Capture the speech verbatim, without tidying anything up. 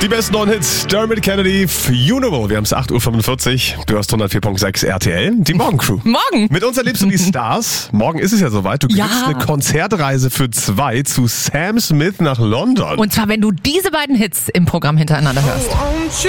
Die besten neuen Hits, Dermot Kennedy, Funeral. Wir haben es acht Uhr fünfundvierzig. Du hast hundertvier Komma sechs R T L. Die Morgencrew. Morgen. Mit uns erlebst du die Stars. Morgen ist es ja soweit. Du kriegst Ja. eine Konzertreise für zwei zu Sam Smith nach London. Und zwar, wenn du diese beiden Hits im Programm hintereinander hörst.